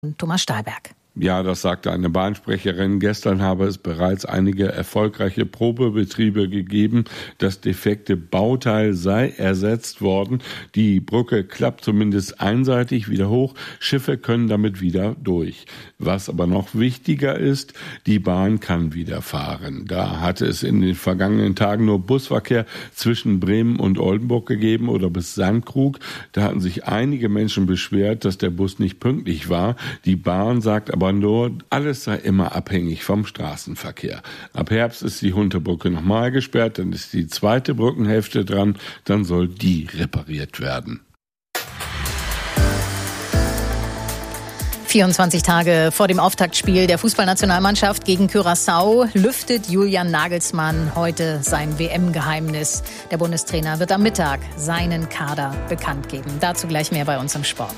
Thomas Stahlberg. Ja, das sagte eine Bahnsprecherin. Gestern habe es bereits einige erfolgreiche Probebetriebe gegeben. Das defekte Bauteil sei ersetzt worden. Die Brücke klappt zumindest einseitig wieder hoch. Schiffe können damit wieder durch. Was aber noch wichtiger ist, die Bahn kann wieder fahren. Da hatte es in den vergangenen Tagen nur Busverkehr zwischen Bremen und Oldenburg gegeben oder bis Sandkrug. Da hatten sich einige Menschen beschwert, dass der Bus nicht pünktlich war. Die Bahn sagt aber nur, alles sei immer abhängig vom Straßenverkehr. Ab Herbst ist die Huntebrücke nochmal gesperrt, dann ist die zweite Brückenhälfte dran, dann soll die repariert werden. 24 Tage vor dem Auftaktspiel der Fußballnationalmannschaft gegen Curaçao lüftet Julian Nagelsmann heute sein WM-Geheimnis. Der Bundestrainer wird am Mittag seinen Kader bekannt geben. Dazu gleich mehr bei uns im Sport.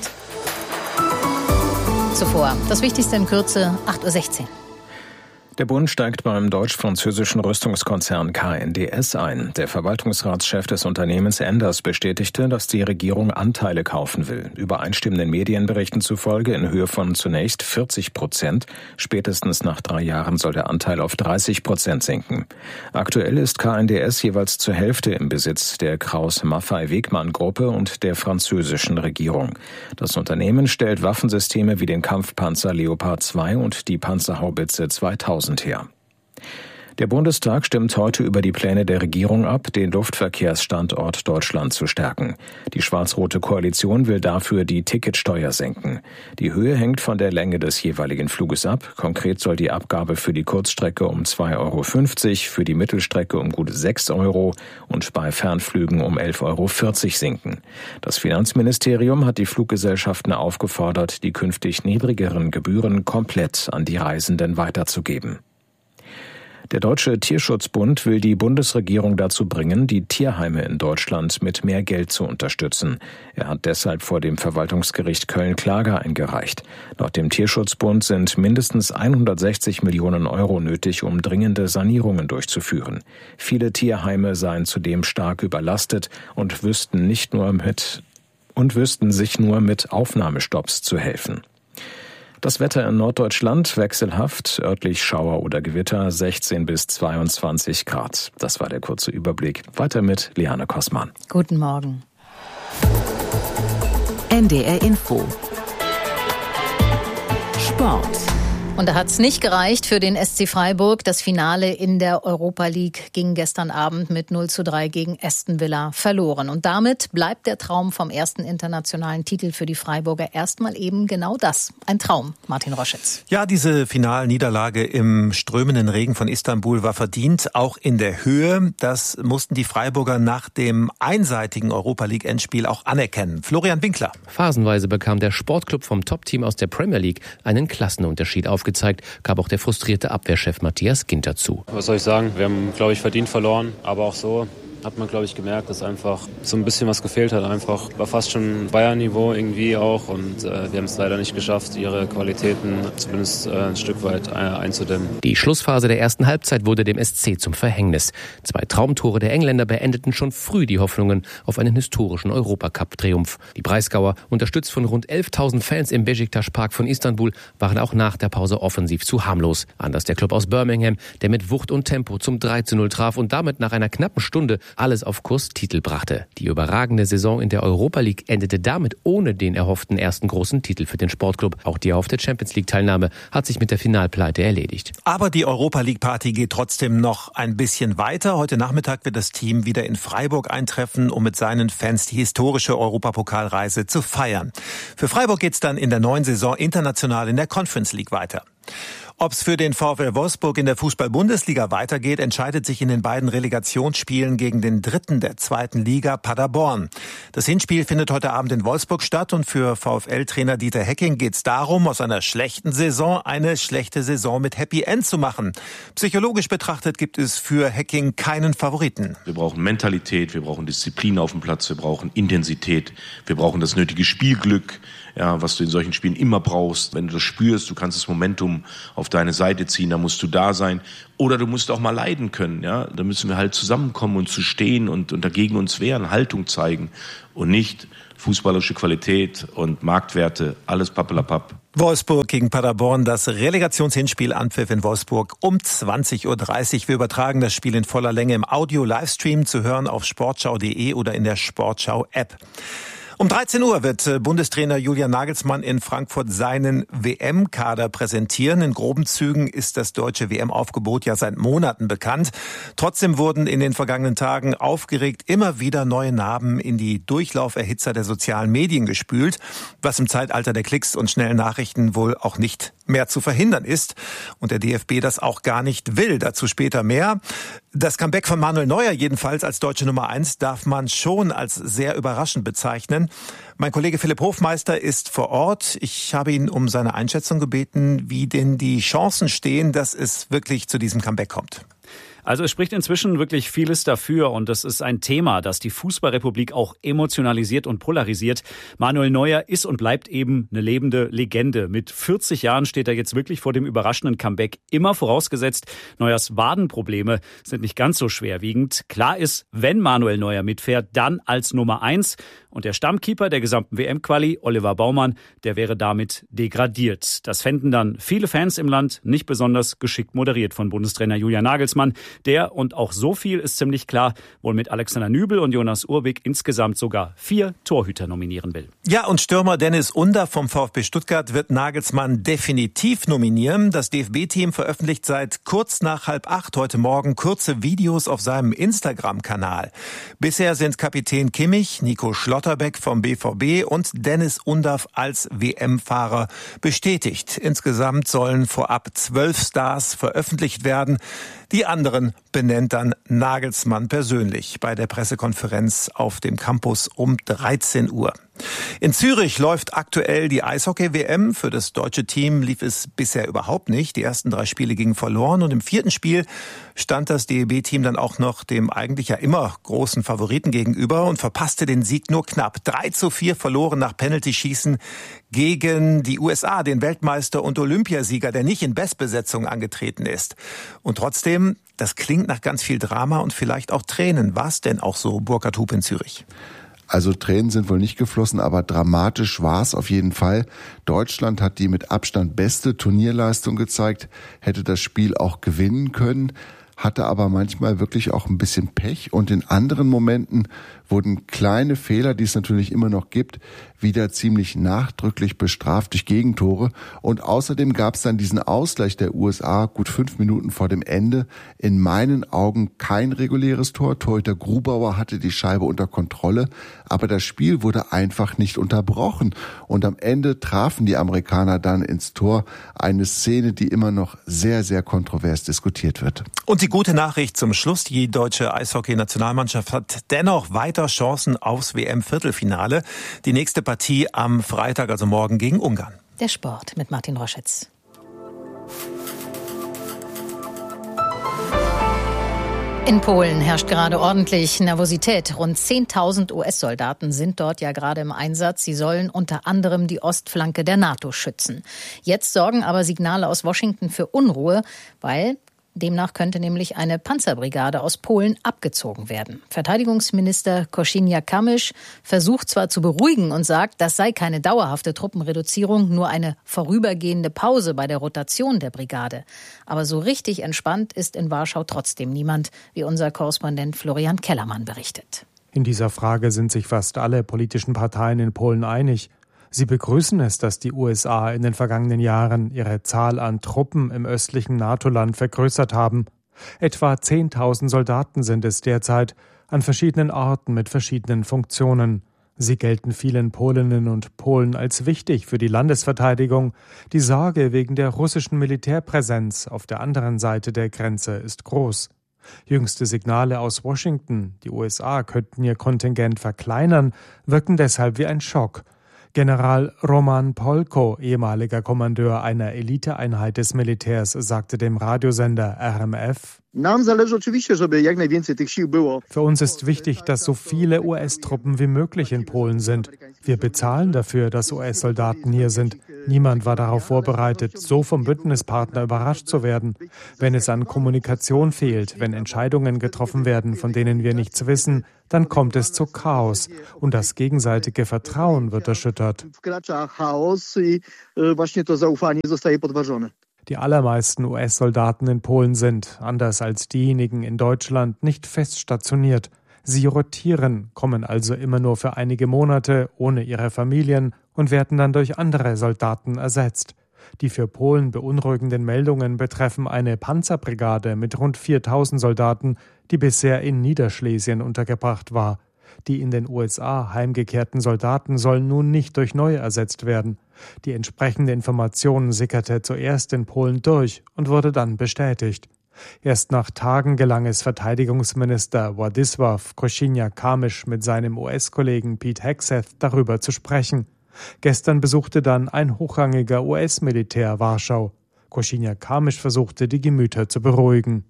Zuvor das Wichtigste in Kürze, 8.16 Uhr. Der Bund steigt beim deutsch-französischen Rüstungskonzern KNDS ein. Der Verwaltungsratschef des Unternehmens Enders bestätigte, dass die Regierung Anteile kaufen will. Übereinstimmenden Medienberichten zufolge in Höhe von zunächst 40%. Spätestens nach 3 Jahren soll der Anteil auf 30% sinken. Aktuell ist KNDS jeweils zur Hälfte im Besitz der Krauss-Maffei-Wegmann-Gruppe und der französischen Regierung. Das Unternehmen stellt Waffensysteme wie den Kampfpanzer Leopard 2 und die Panzerhaubitze 2000 her. Der Bundestag stimmt heute über die Pläne der Regierung ab, den Luftverkehrsstandort Deutschland zu stärken. Die schwarz-rote Koalition will dafür die Ticketsteuer senken. Die Höhe hängt von der Länge des jeweiligen Fluges ab. Konkret soll die Abgabe für die Kurzstrecke um 2,50 €, für die Mittelstrecke um gut 6 € und bei Fernflügen um 11,40 € sinken. Das Finanzministerium hat die Fluggesellschaften aufgefordert, die künftig niedrigeren Gebühren komplett an die Reisenden weiterzugeben. Der Deutsche Tierschutzbund will die Bundesregierung dazu bringen, die Tierheime in Deutschland mit mehr Geld zu unterstützen. Er hat deshalb vor dem Verwaltungsgericht Köln Klage eingereicht. Laut dem Tierschutzbund sind mindestens 160 Millionen € nötig, um dringende Sanierungen durchzuführen. Viele Tierheime seien zudem stark überlastet und wüssten sich nur mit Aufnahmestopps zu helfen. Das Wetter in Norddeutschland wechselhaft, örtlich Schauer oder Gewitter, 16 bis 22 Grad. Das war der kurze Überblick. Weiter mit Liane Kossmann. Guten Morgen. NDR Info. Sport. Und da hat es nicht gereicht für den SC Freiburg. Das Finale in der Europa League ging gestern Abend mit 0:3 gegen Aston Villa verloren. Und damit bleibt der Traum vom ersten internationalen Titel für die Freiburger erstmal eben genau das. Ein Traum, Martin Roschitz. Ja, diese Finalniederlage im strömenden Regen von Istanbul war verdient, auch in der Höhe. Das mussten die Freiburger nach dem einseitigen Europa League Endspiel auch anerkennen. Florian Winkler. Phasenweise bekam der Sportclub vom Top-Team aus der Premier League einen Klassenunterschied aufgezeigt, gab auch der frustrierte Abwehrchef Matthias Ginter zu. Was soll ich sagen? Wir haben, glaube ich, verdient verloren, aber auch so hat man, glaube ich, gemerkt, dass einfach so ein bisschen was gefehlt hat. Einfach war fast schon Bayern-Niveau irgendwie auch und wir haben es leider nicht geschafft, ihre Qualitäten zumindest ein Stück weit einzudämmen. Die Schlussphase der ersten Halbzeit wurde dem SC zum Verhängnis. 2 Traumtore der Engländer beendeten schon früh die Hoffnungen auf einen historischen Europacup-Triumph. Die Breisgauer, unterstützt von rund 11.000 Fans im Beşiktaş-Park von Istanbul, waren auch nach der Pause offensiv zu harmlos. Anders der Club aus Birmingham, der mit Wucht und Tempo zum 3:0 traf und damit nach einer knappen Stunde alles auf Kurs Titel brachte. Die überragende Saison in der Europa League endete damit ohne den erhofften ersten großen Titel für den Sportclub. Auch die erhoffte Champions League-Teilnahme hat sich mit der Finalpleite erledigt. Aber die Europa League-Party geht trotzdem noch ein bisschen weiter. Heute Nachmittag wird das Team wieder in Freiburg eintreffen, um mit seinen Fans die historische Europapokalreise zu feiern. Für Freiburg geht's dann in der neuen Saison international in der Conference League weiter. Ob es für den VfL Wolfsburg in der Fußball-Bundesliga weitergeht, entscheidet sich in den beiden Relegationsspielen gegen den Dritten der 2. Liga, Paderborn. Das Hinspiel findet heute Abend in Wolfsburg statt und für VfL-Trainer Dieter Hecking geht es darum, aus einer schlechten Saison eine schlechte Saison mit Happy End zu machen. Psychologisch betrachtet gibt es für Hecking keinen Favoriten. Wir brauchen Mentalität, wir brauchen Disziplin auf dem Platz, wir brauchen Intensität, wir brauchen das nötige Spielglück. ja, was du in solchen Spielen immer brauchst. Wenn du das spürst, du kannst das Momentum auf deine Seite ziehen, da musst du da sein. Oder du musst auch mal leiden können, ja. Da müssen wir halt zusammenkommen und zu stehen und dagegen uns wehren, Haltung zeigen und nicht fußballerische Qualität und Marktwerte, alles pappelapapp. Wolfsburg gegen Paderborn, das Relegationshinspiel Anpfiff in Wolfsburg um 20.30 Uhr. Wir übertragen das Spiel in voller Länge im Audio-Livestream zu hören auf sportschau.de oder in der Sportschau-App. Um 13 Uhr wird Bundestrainer Julian Nagelsmann in Frankfurt seinen WM-Kader präsentieren. In groben Zügen ist das deutsche WM-Aufgebot ja seit Monaten bekannt. Trotzdem wurden in den vergangenen Tagen aufgeregt immer wieder neue Namen in die Durchlauferhitzer der sozialen Medien gespült, was im Zeitalter der Klicks und schnellen Nachrichten wohl auch nicht mehr zu verhindern ist und der DFB das auch gar nicht will. Dazu später mehr. Das Comeback von Manuel Neuer jedenfalls als deutsche Nummer 1 darf man schon als sehr überraschend bezeichnen. Mein Kollege Philipp Hofmeister ist vor Ort. Ich habe ihn um seine Einschätzung gebeten, wie denn die Chancen stehen, dass es wirklich zu diesem Comeback kommt. Also es spricht inzwischen wirklich vieles dafür und das ist ein Thema, das die Fußballrepublik auch emotionalisiert und polarisiert. Manuel Neuer ist und bleibt eben eine lebende Legende. Mit 40 Jahren steht er jetzt wirklich vor dem überraschenden Comeback. Immer vorausgesetzt, Neuers Wadenprobleme sind nicht ganz so schwerwiegend. Klar ist, wenn Manuel Neuer mitfährt, dann als Nummer 1. Und der Stammkeeper der gesamten WM-Quali, Oliver Baumann, der wäre damit degradiert. Das fänden dann viele Fans im Land nicht besonders geschickt moderiert von Bundestrainer Julian Nagelsmann. Der, und auch so viel ist ziemlich klar, wohl mit Alexander Nübel und Jonas Urbig insgesamt sogar 4 Torhüter nominieren will. Ja, und Stürmer Dennis Under vom VfB Stuttgart wird Nagelsmann definitiv nominieren. Das DFB-Team veröffentlicht seit kurz nach 7:30 heute Morgen kurze Videos auf seinem Instagram-Kanal. Bisher sind Kapitän Kimmich, Nico Schlotterbeck vom BVB und Dennis Undaff als WM-Fahrer bestätigt. Insgesamt sollen vorab 12 Stars veröffentlicht werden. Die anderen benennt dann Nagelsmann persönlich bei der Pressekonferenz auf dem Campus um 13 Uhr. In Zürich läuft aktuell die Eishockey-WM. Für das deutsche Team lief es bisher überhaupt nicht. Die ersten 3 Spiele gingen verloren und im 4. Spiel stand das DEB-Team dann auch noch dem eigentlich ja immer großen Favoriten gegenüber und verpasste den Sieg nur knapp. 3:4 verloren nach Penalty-Schießen gegen die USA, den Weltmeister und Olympiasieger, der nicht in Bestbesetzung angetreten ist. Und trotzdem, das klingt nach ganz viel Drama und vielleicht auch Tränen. War es denn auch so, Burkhard Hupe in Zürich? Also Tränen sind wohl nicht geflossen, aber dramatisch war es auf jeden Fall. Deutschland hat die mit Abstand beste Turnierleistung gezeigt, hätte das Spiel auch gewinnen können, hatte aber manchmal wirklich auch ein bisschen Pech und in anderen Momenten wurden kleine Fehler, die es natürlich immer noch gibt, wieder ziemlich nachdrücklich bestraft durch Gegentore. Und außerdem gab es dann diesen Ausgleich der USA gut 5 Minuten vor dem Ende. In meinen Augen kein reguläres Tor. Torhüter Grubauer hatte die Scheibe unter Kontrolle, aber das Spiel wurde einfach nicht unterbrochen. Und am Ende trafen die Amerikaner dann ins Tor. Eine Szene, die immer noch sehr, sehr kontrovers diskutiert wird. Und die gute Nachricht zum Schluss, die deutsche Eishockey-Nationalmannschaft hat dennoch weiter Chancen aufs WM-Viertelfinale. Die nächste Partie am Freitag, also morgen, gegen Ungarn. Der Sport mit Martin Roschitz. In Polen herrscht gerade ordentlich Nervosität. Rund 10.000 US-Soldaten sind dort ja gerade im Einsatz. Sie sollen unter anderem die Ostflanke der NATO schützen. Jetzt sorgen aber Signale aus Washington für Unruhe, weil demnach könnte nämlich eine Panzerbrigade aus Polen abgezogen werden. Verteidigungsminister Kosiniak-Kamysz versucht zwar zu beruhigen und sagt, das sei keine dauerhafte Truppenreduzierung, nur eine vorübergehende Pause bei der Rotation der Brigade. Aber so richtig entspannt ist in Warschau trotzdem niemand, wie unser Korrespondent Florian Kellermann berichtet. In dieser Frage sind sich fast alle politischen Parteien in Polen einig. Sie begrüßen es, dass die USA in den vergangenen Jahren ihre Zahl an Truppen im östlichen NATO-Land vergrößert haben. Etwa 10.000 Soldaten sind es derzeit, an verschiedenen Orten mit verschiedenen Funktionen. Sie gelten vielen Polinnen und Polen als wichtig für die Landesverteidigung. Die Sorge wegen der russischen Militärpräsenz auf der anderen Seite der Grenze ist groß. Jüngste Signale aus Washington, die USA könnten ihr Kontingent verkleinern, wirken deshalb wie ein Schock. General Roman Polko, ehemaliger Kommandeur einer Eliteeinheit des Militärs, sagte dem Radiosender RMF: Für uns ist wichtig, dass so viele US-Truppen wie möglich in Polen sind. Wir bezahlen dafür, dass US-Soldaten hier sind. Niemand war darauf vorbereitet, so vom Bündnispartner überrascht zu werden. Wenn es an Kommunikation fehlt, wenn Entscheidungen getroffen werden, von denen wir nichts wissen, dann kommt es zu Chaos und das gegenseitige Vertrauen wird erschüttert. Die allermeisten US-Soldaten in Polen sind, anders als diejenigen in Deutschland, nicht fest stationiert. Sie rotieren, kommen also immer nur für einige Monate ohne ihre Familien und werden dann durch andere Soldaten ersetzt. Die für Polen beunruhigenden Meldungen betreffen eine Panzerbrigade mit rund 4.000 Soldaten, die bisher in Niederschlesien untergebracht war. Die in den USA heimgekehrten Soldaten sollen nun nicht durch neue ersetzt werden. Die entsprechende Information sickerte zuerst in Polen durch und wurde dann bestätigt. Erst nach Tagen gelang es Verteidigungsminister Władysław Kosiniak-Kamysz mit seinem US-Kollegen Pete Hegseth darüber zu sprechen. Gestern besuchte dann ein hochrangiger US-Militär Warschau. Kosiniak-Kamysz versuchte, die Gemüter zu beruhigen.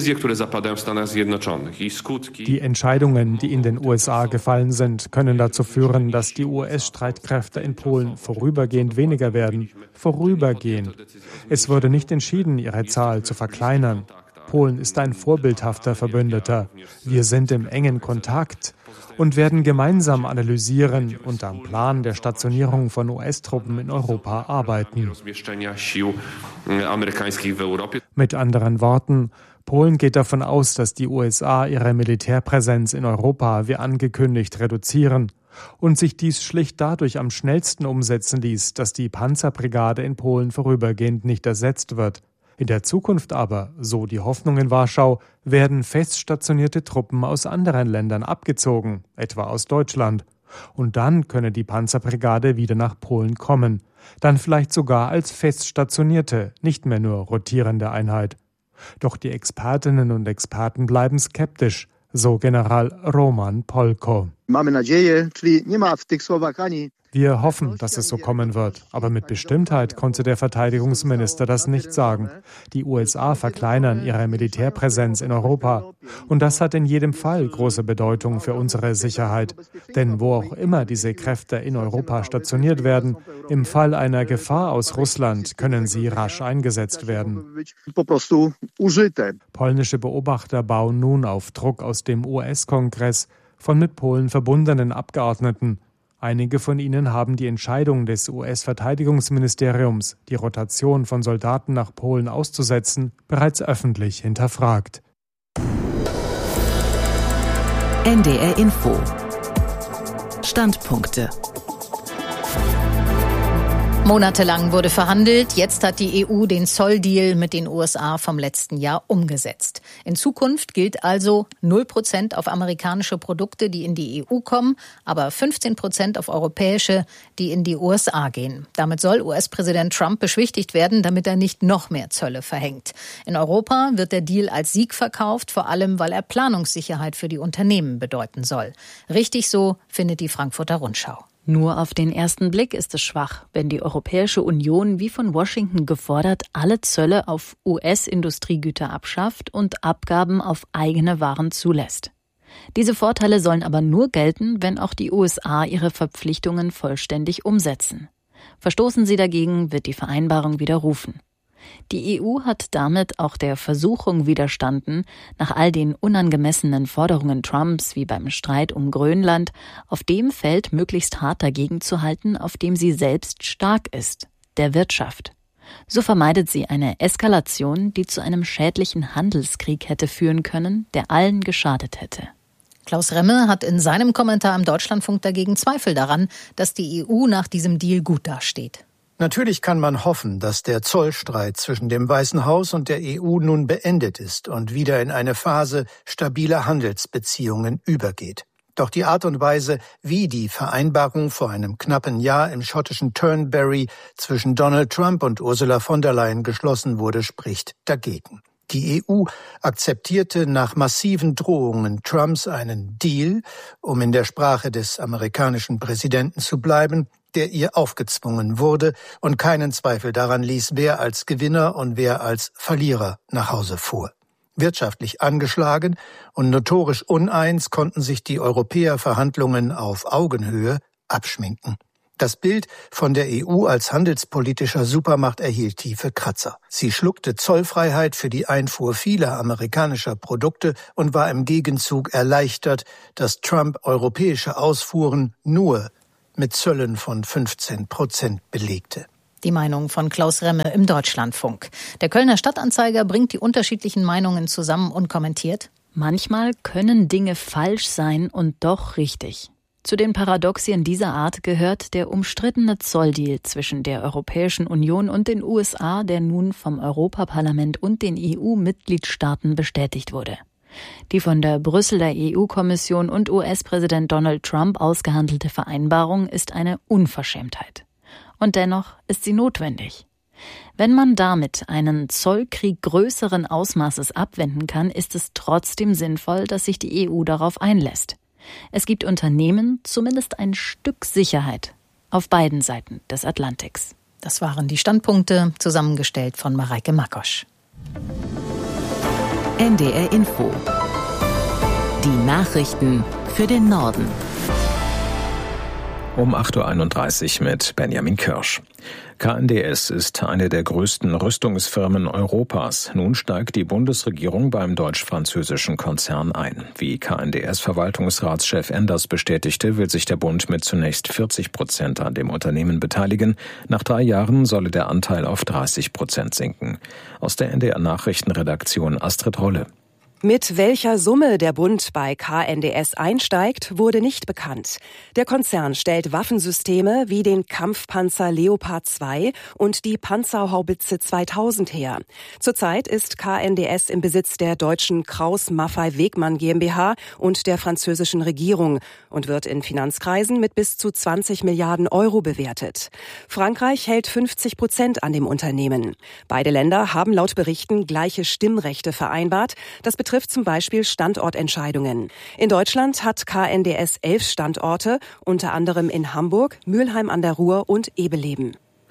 Die Entscheidungen, die in den USA gefallen sind, können dazu führen, dass die US-Streitkräfte in Polen vorübergehend weniger werden. Vorübergehend. Es wurde nicht entschieden, ihre Zahl zu verkleinern. Polen ist ein vorbildhafter Verbündeter. Wir sind im engen Kontakt und werden gemeinsam analysieren und am Plan der Stationierung von US-Truppen in Europa arbeiten. Mit anderen Worten, Polen geht davon aus, dass die USA ihre Militärpräsenz in Europa wie angekündigt reduzieren und sich dies schlicht dadurch am schnellsten umsetzen ließ, dass die Panzerbrigade in Polen vorübergehend nicht ersetzt wird. In der Zukunft aber, so die Hoffnung in Warschau, werden fest stationierte Truppen aus anderen Ländern abgezogen, etwa aus Deutschland. Und dann könne die Panzerbrigade wieder nach Polen kommen. Dann vielleicht sogar als fest stationierte, nicht mehr nur rotierende Einheit. Doch die Expertinnen und Experten bleiben skeptisch, so General Roman Polko. Wir hoffen, dass es so kommen wird, aber mit Bestimmtheit konnte der Verteidigungsminister das nicht sagen. Die USA verkleinern ihre Militärpräsenz in Europa. Und das hat in jedem Fall große Bedeutung für unsere Sicherheit. Denn wo auch immer diese Kräfte in Europa stationiert werden, im Fall einer Gefahr aus Russland können sie rasch eingesetzt werden. Polnische Beobachter bauen nun auf Druck aus dem US-Kongress von mit Polen verbundenen Abgeordneten. Einige von ihnen haben die Entscheidung des US-Verteidigungsministeriums, die Rotation von Soldaten nach Polen auszusetzen, bereits öffentlich hinterfragt. NDR Info. Standpunkte. Monatelang wurde verhandelt. Jetzt hat die EU den Zolldeal mit den USA vom letzten Jahr umgesetzt. In Zukunft gilt also 0% auf amerikanische Produkte, die in die EU kommen, aber 15% auf europäische, die in die USA gehen. Damit soll US-Präsident Trump beschwichtigt werden, damit er nicht noch mehr Zölle verhängt. In Europa wird der Deal als Sieg verkauft, vor allem weil er Planungssicherheit für die Unternehmen bedeuten soll. Richtig so, findet die Frankfurter Rundschau. Nur auf den ersten Blick ist es schwach, wenn die Europäische Union wie von Washington gefordert alle Zölle auf US-Industriegüter abschafft und Abgaben auf eigene Waren zulässt. Diese Vorteile sollen aber nur gelten, wenn auch die USA ihre Verpflichtungen vollständig umsetzen. Verstoßen sie dagegen, wird die Vereinbarung widerrufen. Die EU hat damit auch der Versuchung widerstanden, nach all den unangemessenen Forderungen Trumps wie beim Streit um Grönland, auf dem Feld möglichst hart dagegen zu halten, auf dem sie selbst stark ist, der Wirtschaft. So vermeidet sie eine Eskalation, die zu einem schädlichen Handelskrieg hätte führen können, der allen geschadet hätte. Klaus Remme hat in seinem Kommentar im Deutschlandfunk dagegen Zweifel daran, dass die EU nach diesem Deal gut dasteht. Natürlich kann man hoffen, dass der Zollstreit zwischen dem Weißen Haus und der EU nun beendet ist und wieder in eine Phase stabiler Handelsbeziehungen übergeht. Doch die Art und Weise, wie die Vereinbarung vor einem knappen Jahr im schottischen Turnberry zwischen Donald Trump und Ursula von der Leyen geschlossen wurde, spricht dagegen. Die EU akzeptierte nach massiven Drohungen Trumps einen Deal, um in der Sprache des amerikanischen Präsidenten zu bleiben, der ihr aufgezwungen wurde und keinen Zweifel daran ließ, wer als Gewinner und wer als Verlierer nach Hause fuhr. Wirtschaftlich angeschlagen und notorisch uneins konnten sich die Europäer Verhandlungen auf Augenhöhe abschminken. Das Bild von der EU als handelspolitischer Supermacht erhielt tiefe Kratzer. Sie schluckte Zollfreiheit für die Einfuhr vieler amerikanischer Produkte und war im Gegenzug erleichtert, dass Trump europäische Ausfuhren nur mit Zöllen von 15% belegte. Die Meinung von Klaus Remme im Deutschlandfunk. Der Kölner Stadtanzeiger bringt die unterschiedlichen Meinungen zusammen und kommentiert: Manchmal können Dinge falsch sein und doch richtig. Zu den Paradoxien dieser Art gehört der umstrittene Zolldeal zwischen der Europäischen Union und den USA, der nun vom Europaparlament und den EU-Mitgliedstaaten bestätigt wurde. Die von der Brüsseler EU-Kommission und US-Präsident Donald Trump ausgehandelte Vereinbarung ist eine Unverschämtheit. Und dennoch ist sie notwendig. Wenn man damit einen Zollkrieg größeren Ausmaßes abwenden kann, ist es trotzdem sinnvoll, dass sich die EU darauf einlässt. Es gibt Unternehmen zumindest ein Stück Sicherheit auf beiden Seiten des Atlantiks. Das waren die Standpunkte, zusammengestellt von Mareike Makosch. NDR Info. Die Nachrichten für den Norden. Um 8.31 Uhr mit Benjamin Kirsch. KNDS ist eine der größten Rüstungsfirmen Europas. Nun steigt die Bundesregierung beim deutsch-französischen Konzern ein. Wie KNDS-Verwaltungsratschef Enders bestätigte, will sich der Bund mit zunächst 40% an dem Unternehmen beteiligen. Nach 3 Jahren solle der Anteil auf 30% sinken. Aus der NDR-Nachrichtenredaktion Astrid Rolle. Mit welcher Summe der Bund bei KNDS einsteigt, wurde nicht bekannt. Der Konzern stellt Waffensysteme wie den Kampfpanzer Leopard 2 und die Panzerhaubitze 2000 her. Zurzeit ist KNDS im Besitz der deutschen Krauss-Maffei-Wegmann GmbH und der französischen Regierung und wird in Finanzkreisen mit bis zu 20 Milliarden Euro bewertet. Frankreich hält 50% an dem Unternehmen. Beide Länder haben laut Berichten gleiche Stimmrechte vereinbart. Das betrifft zum Beispiel Standortentscheidungen. In Deutschland hat KNDS 11 Standorte, unter anderem in Hamburg, Mülheim an der Ruhr und Ebeleben.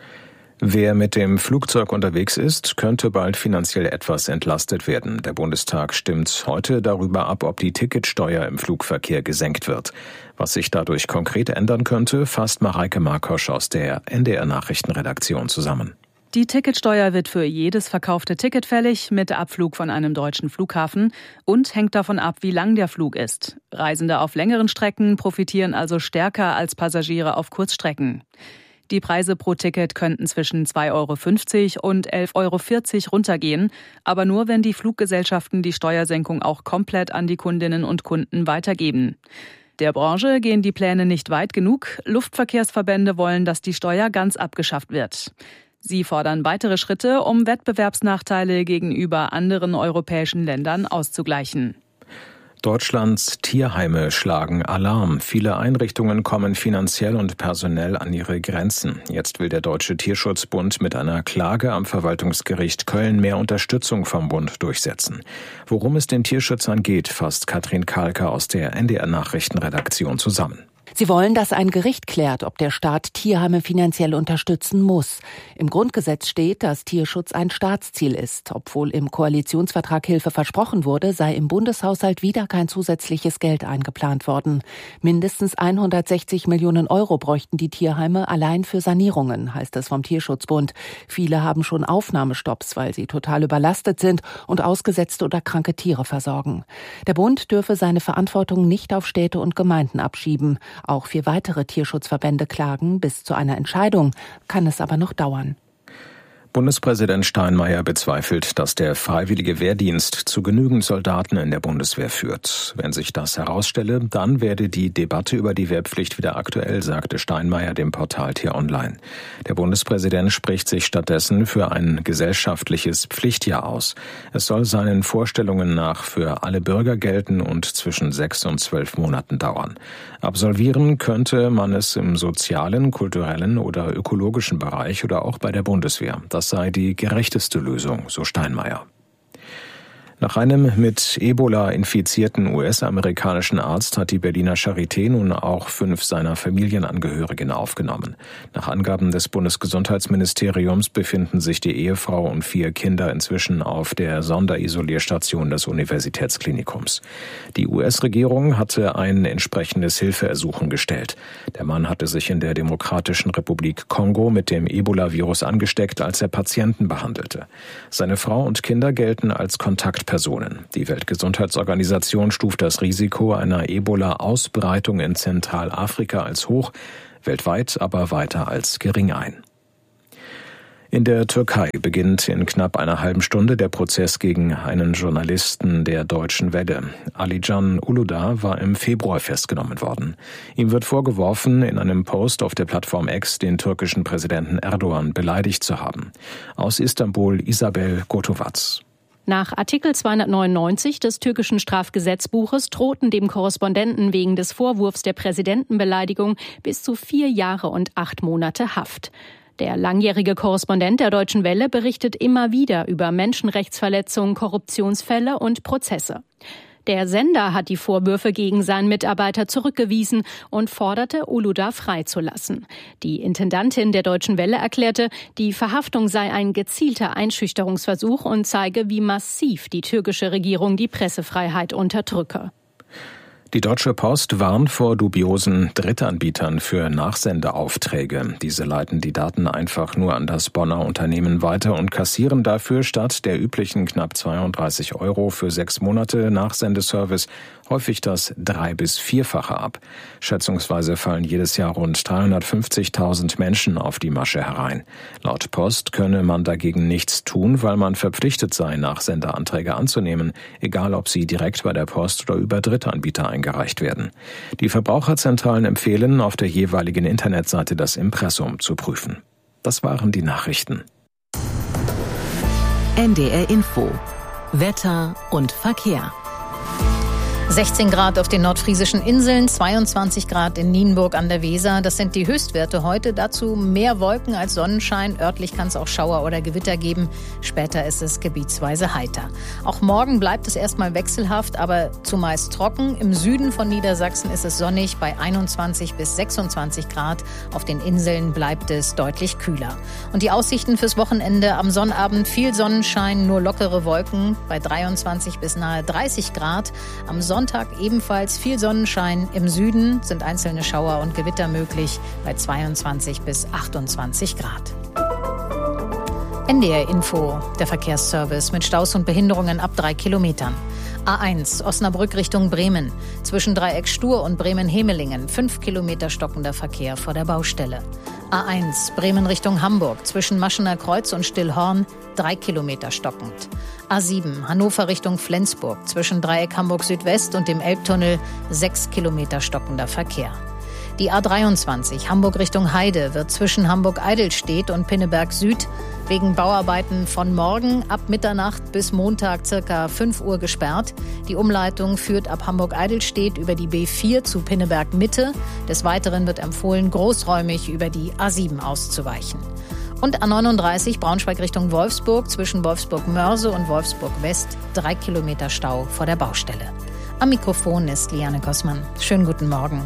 Wer mit dem Flugzeug unterwegs ist, könnte bald finanziell etwas entlastet werden. Der Bundestag stimmt heute darüber ab, ob die Ticketsteuer im Flugverkehr gesenkt wird. Was sich dadurch konkret ändern könnte, fasst Mareike Markosch aus der NDR-Nachrichtenredaktion zusammen. Die Ticketsteuer wird für jedes verkaufte Ticket fällig mit Abflug von einem deutschen Flughafen und hängt davon ab, wie lang der Flug ist. Reisende auf längeren Strecken profitieren also stärker als Passagiere auf Kurzstrecken. Die Preise pro Ticket könnten zwischen 2,50 € und 11,40 € runtergehen, aber nur, wenn die Fluggesellschaften die Steuersenkung auch komplett an die Kundinnen und Kunden weitergeben. Der Branche gehen die Pläne nicht weit genug. Luftverkehrsverbände wollen, dass die Steuer ganz abgeschafft wird. Sie fordern weitere Schritte, um Wettbewerbsnachteile gegenüber anderen europäischen Ländern auszugleichen. Deutschlands Tierheime schlagen Alarm. Viele Einrichtungen kommen finanziell und personell an ihre Grenzen. Jetzt will der Deutsche Tierschutzbund mit einer Klage am Verwaltungsgericht Köln mehr Unterstützung vom Bund durchsetzen. Worum es den Tierschützern geht, fasst Katrin Kalker aus der NDR-Nachrichtenredaktion zusammen. Sie wollen, dass ein Gericht klärt, ob der Staat Tierheime finanziell unterstützen muss. Im Grundgesetz steht, dass Tierschutz ein Staatsziel ist. Obwohl im Koalitionsvertrag Hilfe versprochen wurde, sei im Bundeshaushalt wieder kein zusätzliches Geld eingeplant worden. Mindestens 160 Millionen Euro bräuchten die Tierheime allein für Sanierungen, heißt es vom Tierschutzbund. Viele haben schon Aufnahmestopps, weil sie total überlastet sind und ausgesetzte oder kranke Tiere versorgen. Der Bund dürfe seine Verantwortung nicht auf Städte und Gemeinden abschieben. Auch 4 weitere Tierschutzverbände klagen. Bis zu einer Entscheidung kann es aber noch dauern. Bundespräsident Steinmeier bezweifelt, dass der freiwillige Wehrdienst zu genügend Soldaten in der Bundeswehr führt. Wenn sich das herausstelle, dann werde die Debatte über die Wehrpflicht wieder aktuell, sagte Steinmeier dem Portal T-Online. Der Bundespräsident spricht sich stattdessen für ein gesellschaftliches Pflichtjahr aus. Es soll seinen Vorstellungen nach für alle Bürger gelten und zwischen 6 und 12 Monaten dauern. Absolvieren könnte man es im sozialen, kulturellen oder ökologischen Bereich oder auch bei der Bundeswehr. Das sei die gerechteste Lösung, so Steinmeier. Nach einem mit Ebola infizierten US-amerikanischen Arzt hat die Berliner Charité nun auch 5 seiner Familienangehörigen aufgenommen. Nach Angaben des Bundesgesundheitsministeriums befinden sich die Ehefrau und 4 Kinder inzwischen auf der Sonderisolierstation des Universitätsklinikums. Die US-Regierung hatte ein entsprechendes Hilfeersuchen gestellt. Der Mann hatte sich in der Demokratischen Republik Kongo mit dem Ebola-Virus angesteckt, als er Patienten behandelte. Seine Frau und Kinder gelten als Kontaktpersonen. Die Weltgesundheitsorganisation stuft das Risiko einer Ebola-Ausbreitung in Zentralafrika als hoch, weltweit aber weiter als gering ein. In der Türkei beginnt in knapp einer halben Stunde der Prozess gegen einen Journalisten der Deutschen Welle. Alican Uludağ war im Februar festgenommen worden. Ihm wird vorgeworfen, in einem Post auf der Plattform X den türkischen Präsidenten Erdogan beleidigt zu haben. Aus Istanbul Isabel Gotovac. Nach Artikel 299 des türkischen Strafgesetzbuches drohten dem Korrespondenten wegen des Vorwurfs der Präsidentenbeleidigung bis zu 4 Jahre und 8 Monate Haft. Der langjährige Korrespondent der Deutschen Welle berichtet immer wieder über Menschenrechtsverletzungen, Korruptionsfälle und Prozesse. Der Sender hat die Vorwürfe gegen seinen Mitarbeiter zurückgewiesen und forderte, Uludağ freizulassen. Die Intendantin der Deutschen Welle erklärte, die Verhaftung sei ein gezielter Einschüchterungsversuch und zeige, wie massiv die türkische Regierung die Pressefreiheit unterdrücke. Die Deutsche Post warnt vor dubiosen Drittanbietern für Nachsendeaufträge. Diese leiten die Daten einfach nur an das Bonner Unternehmen weiter und kassieren dafür statt der üblichen knapp 32 € für 6 Monate Nachsendeservice häufig das 3- bis 4-fache ab. Schätzungsweise fallen jedes Jahr rund 350.000 Menschen auf die Masche herein. Laut Post könne man dagegen nichts tun, weil man verpflichtet sei, Nachsendeanträge anzunehmen, egal ob sie direkt bei der Post oder über Drittanbieter eingereicht werden. Die Verbraucherzentralen empfehlen, auf der jeweiligen Internetseite das Impressum zu prüfen. Das waren die Nachrichten. NDR Info. Wetter und Verkehr. 16 Grad auf den nordfriesischen Inseln, 22 Grad in Nienburg an der Weser. Das sind die Höchstwerte heute. Dazu mehr Wolken als Sonnenschein. Örtlich kann es auch Schauer oder Gewitter geben. Später ist es gebietsweise heiter. Auch morgen bleibt es erstmal wechselhaft, aber zumeist trocken. Im Süden von Niedersachsen ist es sonnig bei 21 bis 26 Grad. Auf den Inseln bleibt es deutlich kühler. Und die Aussichten fürs Wochenende: am Sonnabend viel Sonnenschein, nur lockere Wolken bei 23 bis nahe 30 Grad. Am Sonntag ebenfalls viel Sonnenschein. Im Süden sind einzelne Schauer und Gewitter möglich bei 22 bis 28 Grad. NDR Info, der Verkehrsservice mit Staus und Behinderungen ab 3 Kilometern. A1 Osnabrück Richtung Bremen. Zwischen Dreieck Stur und Bremen-Hemelingen 5 Kilometer stockender Verkehr vor der Baustelle. A1 Bremen Richtung Hamburg. Zwischen Maschener Kreuz und Stillhorn 3 Kilometer stockend. A7 Hannover Richtung Flensburg. Zwischen Dreieck Hamburg Südwest und dem Elbtunnel 6 Kilometer stockender Verkehr. Die A23 Hamburg Richtung Heide wird zwischen Hamburg-Eidelstedt und Pinneberg Süd wegen Bauarbeiten von morgen ab Mitternacht bis Montag ca. 5 Uhr gesperrt. Die Umleitung führt ab Hamburg-Eidelstedt über die B4 zu Pinneberg Mitte. Des Weiteren wird empfohlen, großräumig über die A7 auszuweichen. Und A39 Braunschweig Richtung Wolfsburg zwischen Wolfsburg-Mörse und Wolfsburg-West 3 Kilometer Stau vor der Baustelle. Am Mikrofon ist Liane Kossmann. Schönen guten Morgen.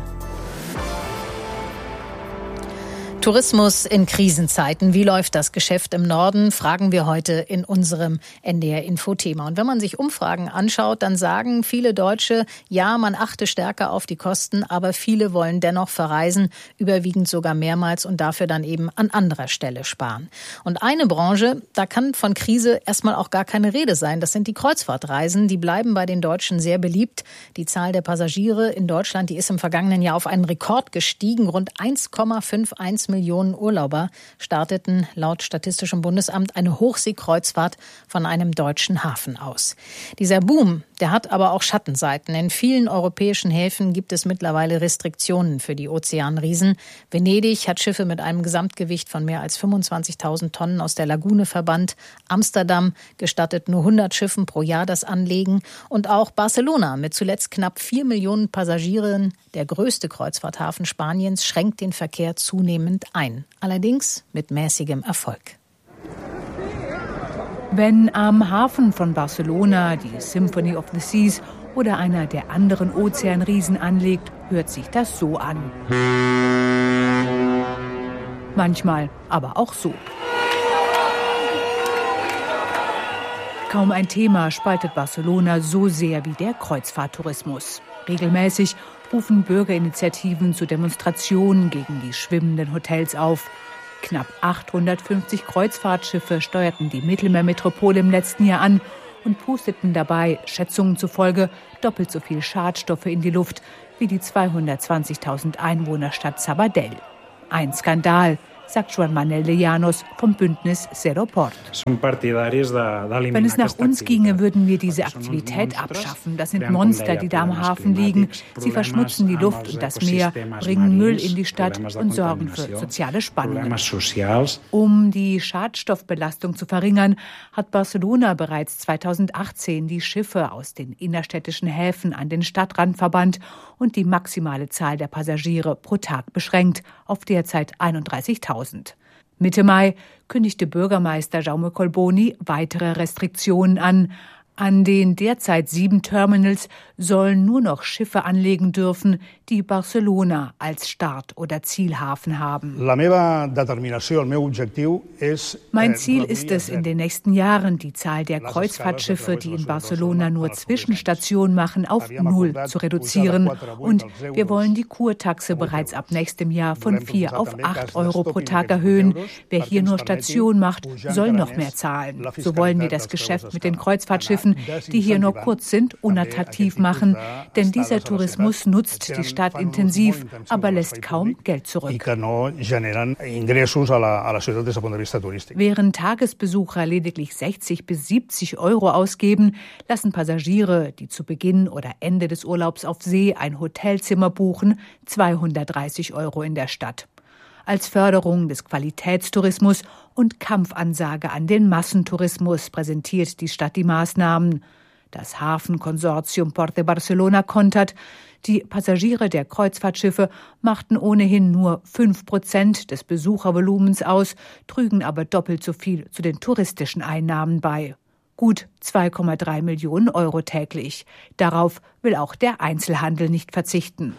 Tourismus in Krisenzeiten. Wie läuft das Geschäft im Norden? Fragen wir heute in unserem NDR-Info-Thema. Und wenn man sich Umfragen anschaut, dann sagen viele Deutsche, ja, man achte stärker auf die Kosten, aber viele wollen dennoch verreisen, überwiegend sogar mehrmals und dafür dann eben an anderer Stelle sparen. Und eine Branche, da kann von Krise erstmal auch gar keine Rede sein. Das sind die Kreuzfahrtreisen. Die bleiben bei den Deutschen sehr beliebt. Die Zahl der Passagiere in Deutschland, die ist im vergangenen Jahr auf einen Rekord gestiegen. Rund 1,51 Millionen Urlauber starteten laut Statistischem Bundesamt eine Hochseekreuzfahrt von einem deutschen Hafen aus. Dieser Boom, der hat aber auch Schattenseiten. In vielen europäischen Häfen gibt es mittlerweile Restriktionen für die Ozeanriesen. Venedig hat Schiffe mit einem Gesamtgewicht von mehr als 25.000 Tonnen aus der Lagune verbannt. Amsterdam gestattet nur 100 Schiffen pro Jahr das Anlegen. Und auch Barcelona mit zuletzt knapp 4 Millionen Passagieren, der größte Kreuzfahrthafen Spaniens, schränkt den Verkehr zunehmend ein. Allerdings mit mäßigem Erfolg. Wenn am Hafen von Barcelona die Symphony of the Seas oder einer der anderen Ozeanriesen anlegt, hört sich das so an. Manchmal aber auch so. Kaum ein Thema spaltet Barcelona so sehr wie der Kreuzfahrttourismus. Regelmäßig rufen Bürgerinitiativen zu Demonstrationen gegen die schwimmenden Hotels auf. Knapp 850 Kreuzfahrtschiffe steuerten die Mittelmeermetropole im letzten Jahr an und pusteten dabei, Schätzungen zufolge, doppelt so viel Schadstoffe in die Luft wie die 220.000 Einwohnerstadt Sabadell. Ein Skandal, sagt Joan Manuel de Llanos vom Bündnis Zero Port. Wenn es nach uns ginge, würden wir diese Aktivität abschaffen. Das sind Monster, die da am Hafen liegen. Sie verschmutzen die Luft und das Meer, bringen Müll in die Stadt und sorgen für soziale Spannungen. Um die Schadstoffbelastung zu verringern, hat Barcelona bereits 2018 die Schiffe aus den innerstädtischen Häfen an den Stadtrand verbannt und die maximale Zahl der Passagiere pro Tag beschränkt auf derzeit 31.000. Mitte Mai kündigte Bürgermeister Jaume Collboni weitere Restriktionen an. An den derzeit 7 Terminals sollen nur noch Schiffe anlegen dürfen, die Barcelona als Start- oder Zielhafen haben. Mein Ziel ist es, in den nächsten Jahren die Zahl der Kreuzfahrtschiffe, die in Barcelona nur Zwischenstationen machen, auf 0 zu reduzieren. Und wir wollen die Kurtaxe bereits ab nächstem Jahr von 4 auf 8 Euro pro Tag erhöhen. Wer hier nur Station macht, soll noch mehr zahlen. So wollen wir das Geschäft mit den Kreuzfahrtschiffen, die hier nur kurz sind, unattraktiv machen. Denn dieser Tourismus nutzt die Stadt intensiv, aber lässt kaum Geld zurück. Während Tagesbesucher lediglich 60 bis 70 Euro ausgeben, lassen Passagiere, die zu Beginn oder Ende des Urlaubs auf See ein Hotelzimmer buchen, 230 Euro in der Stadt. Als Förderung des Qualitätstourismus und Kampfansage an den Massentourismus präsentiert die Stadt die Maßnahmen. Das Hafenkonsortium Port de Barcelona kontert, die Passagiere der Kreuzfahrtschiffe machten ohnehin nur 5% des Besuchervolumens aus, trügen aber doppelt so viel zu den touristischen Einnahmen bei. Gut 2,3 Millionen Euro täglich. Darauf will auch der Einzelhandel nicht verzichten.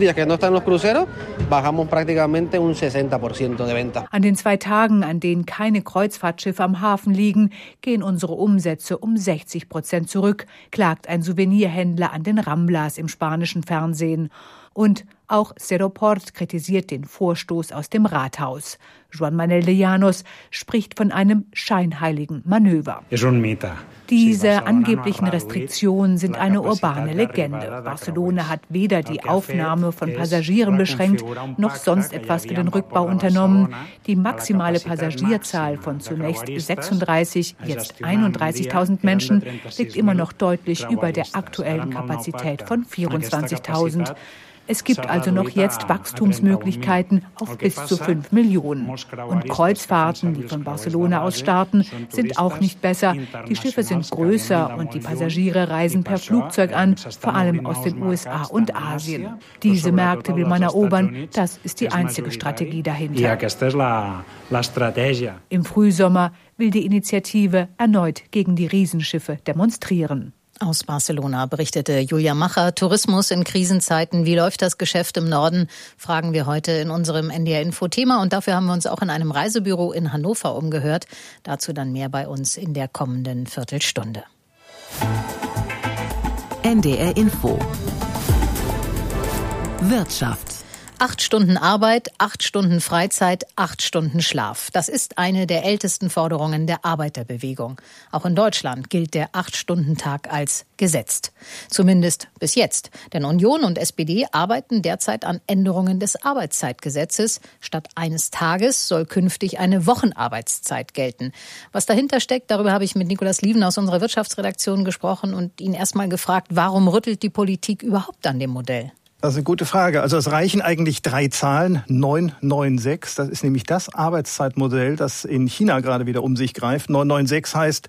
An den 2 Tagen, an denen keine Kreuzfahrtschiffe am Hafen liegen, gehen unsere Umsätze um 60% zurück, klagt ein Souvenirhändler an den Ramblas im spanischen Fernsehen. Und auch Zero Port kritisiert den Vorstoß aus dem Rathaus. Joan Manuel de Llanos spricht von einem scheinheiligen Manöver. Diese angeblichen Restriktionen sind eine urbane Legende. Barcelona hat weder die Aufnahme von Passagieren beschränkt, noch sonst etwas für den Rückbau unternommen. Die maximale Passagierzahl von zunächst 36, jetzt 31.000 Menschen liegt immer noch deutlich über der aktuellen Kapazität von 24.000. Es gibt also noch jetzt Wachstumsmöglichkeiten auf bis zu 5 Millionen. Und Kreuzfahrten, die von Barcelona aus starten, sind auch nicht besser. Die Schiffe sind größer und die Passagiere reisen per Flugzeug an, vor allem aus den USA und Asien. Diese Märkte will man erobern. Das ist die einzige Strategie dahinter. Im Frühsommer will die Initiative erneut gegen die Riesenschiffe demonstrieren. Aus Barcelona berichtete Julia Macher. Tourismus in Krisenzeiten. Wie läuft das Geschäft im Norden? Fragen wir heute in unserem NDR-Info-Thema. Und dafür haben wir uns auch in einem Reisebüro in Hannover umgehört. Dazu dann mehr bei uns in der kommenden Viertelstunde. NDR-Info. Wirtschaft. 8 Stunden Arbeit, 8 Stunden Freizeit, 8 Stunden Schlaf. Das ist eine der ältesten Forderungen der Arbeiterbewegung. Auch in Deutschland gilt der 8-Stunden-Tag als gesetzt. Zumindest bis jetzt. Denn Union und SPD arbeiten derzeit an Änderungen des Arbeitszeitgesetzes. Statt eines Tages soll künftig eine Wochenarbeitszeit gelten. Was dahinter steckt, darüber habe ich mit Nikolaus Lieven aus unserer Wirtschaftsredaktion gesprochen und ihn erst mal gefragt, warum rüttelt die Politik überhaupt an dem Modell? Das ist eine gute Frage. Also es reichen eigentlich 3 Zahlen, 996. Das ist nämlich das Arbeitszeitmodell, das in China gerade wieder um sich greift. 996 heißt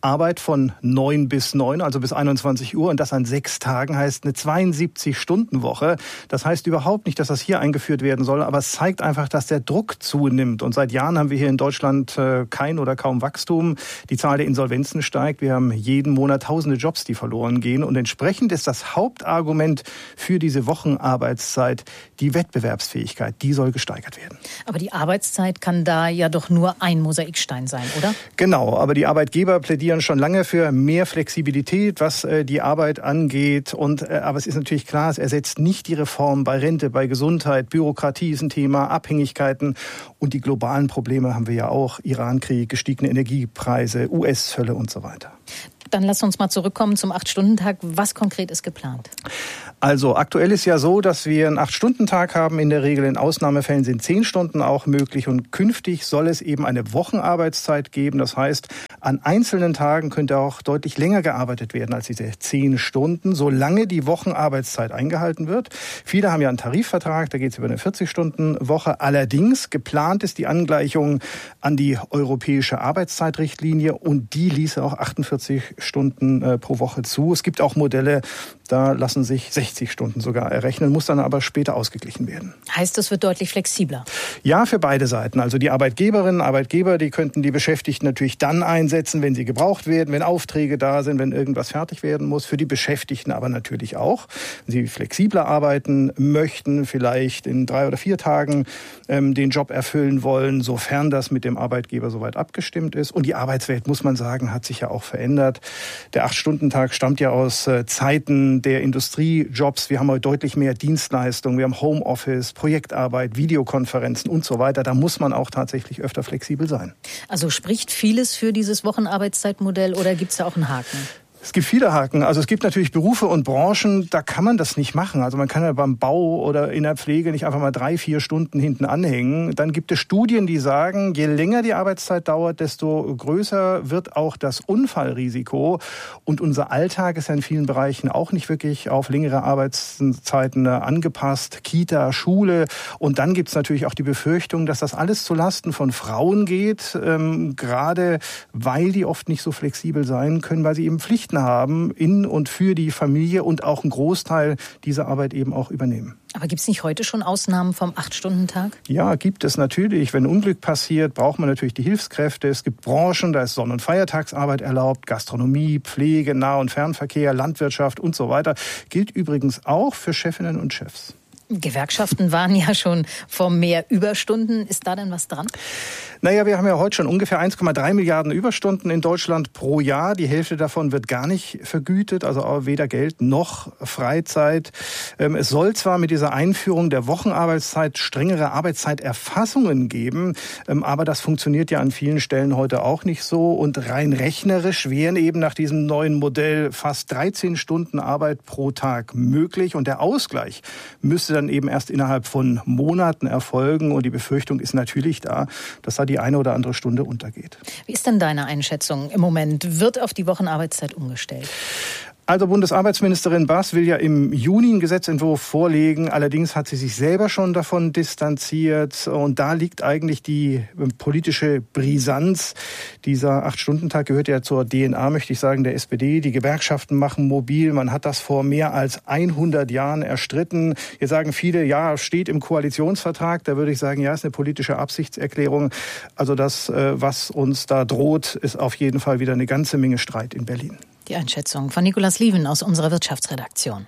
Arbeit von 9 bis 9, also bis 21 Uhr und das an 6 Tagen heißt eine 72-Stunden-Woche. Das heißt überhaupt nicht, dass das hier eingeführt werden soll, aber es zeigt einfach, dass der Druck zunimmt. Und seit Jahren haben wir hier in Deutschland kein oder kaum Wachstum. Die Zahl der Insolvenzen steigt. Wir haben jeden Monat tausende Jobs, die verloren gehen. Und entsprechend ist das Hauptargument für diese Wochenarbeitszeit die Wettbewerbsfähigkeit. Die soll gesteigert werden. Aber die Arbeitszeit kann da ja doch nur ein Mosaikstein sein, oder? Genau, aber die Arbeitgeber plädieren schon lange für mehr Flexibilität, was die Arbeit angeht. Aber es ist natürlich klar, es ersetzt nicht die Reform bei Rente, bei Gesundheit. Bürokratie ist ein Thema, Abhängigkeiten und die globalen Probleme haben wir ja auch. Irankrieg, gestiegene Energiepreise, US-Zölle und so weiter. Dann lass uns mal zurückkommen zum 8-Stunden-Tag. Was konkret ist geplant? Also aktuell ist ja so, dass wir einen 8-Stunden-Tag haben. In der Regel in Ausnahmefällen sind 10 Stunden auch möglich. Und künftig soll es eben eine Wochenarbeitszeit geben. Das heißt, an einzelnen Tagen könnte auch deutlich länger gearbeitet werden als diese 10 Stunden, solange die Wochenarbeitszeit eingehalten wird. Viele haben ja einen Tarifvertrag, da geht es über eine 40-Stunden-Woche. Allerdings geplant ist die Angleichung an die europäische Arbeitszeitrichtlinie und die ließe auch 48 Stunden pro Woche zu. Es gibt auch Modelle, da lassen sich 60 Stunden sogar errechnen, muss dann aber später ausgeglichen werden. Heißt, es wird deutlich flexibler? Ja, für beide Seiten. Also die Arbeiterinnen und Arbeitgeber, die könnten die Beschäftigten natürlich dann einsetzen, wenn sie gebraucht werden, wenn Aufträge da sind, wenn irgendwas fertig werden muss. Für die Beschäftigten aber natürlich auch. Wenn sie flexibler arbeiten möchten, vielleicht in 3 oder 4 Tagen den Job erfüllen wollen, sofern das mit dem Arbeitgeber soweit abgestimmt ist. Und die Arbeitswelt, muss man sagen, hat sich ja auch verändert. Der 8-Stunden-Tag stammt ja aus Zeiten der Industriejobs. Wir haben heute deutlich mehr Dienstleistungen. Wir haben Homeoffice, Projektarbeit, Videokonferenzen und so weiter. Da muss man auch tatsächlich öfter flexibel sein. Also spricht vieles für dieses Wochenarbeitszeitmodell oder gibt es da auch einen Haken? Es gibt viele Haken. Also es gibt natürlich Berufe und Branchen, da kann man das nicht machen. Also man kann ja beim Bau oder in der Pflege nicht einfach mal 3-4 Stunden hinten anhängen. Dann gibt es Studien, die sagen, je länger die Arbeitszeit dauert, desto größer wird auch das Unfallrisiko. Und unser Alltag ist ja in vielen Bereichen auch nicht wirklich auf längere Arbeitszeiten angepasst. Kita, Schule. Und dann gibt es natürlich auch die Befürchtung, dass das alles zulasten von Frauen geht, gerade weil die oft nicht so flexibel sein können, weil sie eben Pflichten haben in und für die Familie und auch einen Großteil dieser Arbeit eben auch übernehmen. Aber gibt es nicht heute schon Ausnahmen vom 8-Stunden-Tag? Ja, gibt es natürlich. Wenn Unglück passiert, braucht man natürlich die Hilfskräfte. Es gibt Branchen, da ist Sonn- und Feiertagsarbeit erlaubt, Gastronomie, Pflege, Nah- und Fernverkehr, Landwirtschaft und so weiter. Gilt übrigens auch für Chefinnen und Chefs. Gewerkschaften waren ja schon vor mehr Überstunden. Ist da denn was dran? Naja, wir haben ja heute schon ungefähr 1,3 Milliarden Überstunden in Deutschland pro Jahr. Die Hälfte davon wird gar nicht vergütet, also weder Geld noch Freizeit. Es soll zwar mit dieser Einführung der Wochenarbeitszeit strengere Arbeitszeiterfassungen geben, aber das funktioniert ja an vielen Stellen heute auch nicht so. Und rein rechnerisch wären eben nach diesem neuen Modell fast 13 Stunden Arbeit pro Tag möglich. Und der Ausgleich müsste dann eben erst innerhalb von Monaten erfolgen. Und die Befürchtung ist natürlich da, dass da die eine oder andere Stunde untergeht. Wie ist denn deine Einschätzung im Moment? Wird auf die Wochenarbeitszeit umgestellt? Also Bundesarbeitsministerin Bass will ja im Juni einen Gesetzentwurf vorlegen. Allerdings hat sie sich selber schon davon distanziert. Und da liegt eigentlich die politische Brisanz. Dieser 8-Stunden-Tag gehört ja zur DNA, möchte ich sagen, der SPD. Die Gewerkschaften machen mobil. Man hat das vor mehr als 100 Jahren erstritten. Jetzt sagen viele, ja, steht im Koalitionsvertrag. Da würde ich sagen, ja, ist eine politische Absichtserklärung. Also das, was uns da droht, ist auf jeden Fall wieder eine ganze Menge Streit in Berlin. Die Einschätzung von Nicolas Lieven aus unserer Wirtschaftsredaktion.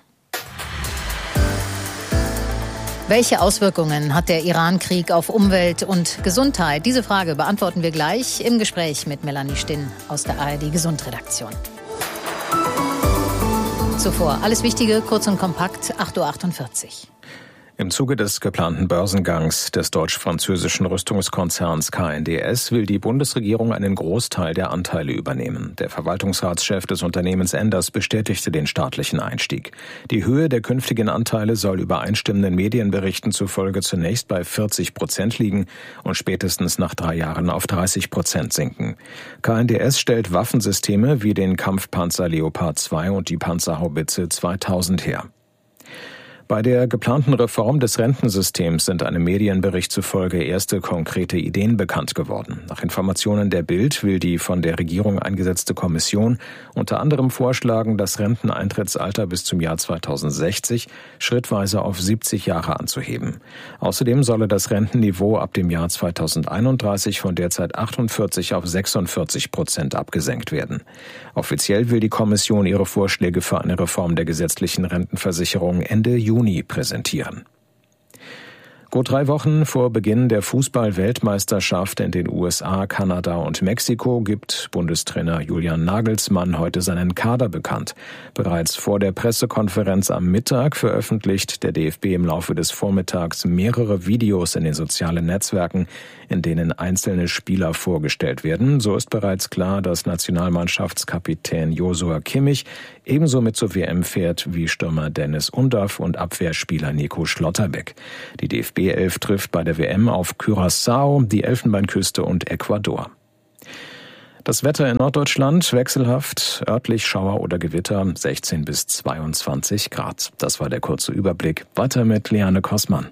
Welche Auswirkungen hat der Iran-Krieg auf Umwelt und Gesundheit? Diese Frage beantworten wir gleich im Gespräch mit Melanie Stinn aus der ARD-Gesundredaktion. Zuvor alles Wichtige, kurz und kompakt, 8.48 Uhr. Im Zuge des geplanten Börsengangs des deutsch-französischen Rüstungskonzerns KNDS will die Bundesregierung einen Großteil der Anteile übernehmen. Der Verwaltungsratschef des Unternehmens Enders bestätigte den staatlichen Einstieg. Die Höhe der künftigen Anteile soll übereinstimmenden Medienberichten zufolge zunächst bei 40% liegen und spätestens nach 3 Jahren auf 30% sinken. KNDS stellt Waffensysteme wie den Kampfpanzer Leopard 2 und die Panzerhaubitze 2000 her. Bei der geplanten Reform des Rentensystems sind einem Medienbericht zufolge erste konkrete Ideen bekannt geworden. Nach Informationen der Bild will die von der Regierung eingesetzte Kommission unter anderem vorschlagen, das Renteneintrittsalter bis zum Jahr 2060 schrittweise auf 70 Jahre anzuheben. Außerdem solle das Rentenniveau ab dem Jahr 2031 von derzeit 48 auf 46% abgesenkt werden. Offiziell will die Kommission ihre Vorschläge für eine Reform der gesetzlichen Rentenversicherung Ende Juni präsentieren. Gut 3 Wochen vor Beginn der Fußball-Weltmeisterschaft in den USA, Kanada und Mexiko gibt Bundestrainer Julian Nagelsmann heute seinen Kader bekannt. Bereits vor der Pressekonferenz am Mittag veröffentlicht der DFB im Laufe des Vormittags mehrere Videos in den sozialen Netzwerken, in denen einzelne Spieler vorgestellt werden. So ist bereits klar, dass Nationalmannschaftskapitän Joshua Kimmich ebenso mit zur WM fährt wie Stürmer Dennis Undaff und Abwehrspieler Nico Schlotterbeck. Die DFB-Elf trifft bei der WM auf Curaçao, die Elfenbeinküste und Ecuador. Das Wetter in Norddeutschland wechselhaft, örtlich Schauer oder Gewitter, 16 bis 22 Grad. Das war der kurze Überblick. Weiter mit Liane Kossmann.